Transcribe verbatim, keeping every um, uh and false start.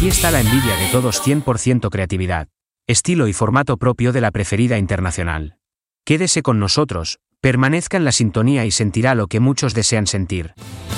Aquí está la envidia de todos, cien por ciento creatividad, estilo y formato propio de la preferida internacional. Quédese con nosotros, permanezca en la sintonía y sentirá lo que muchos desean sentir.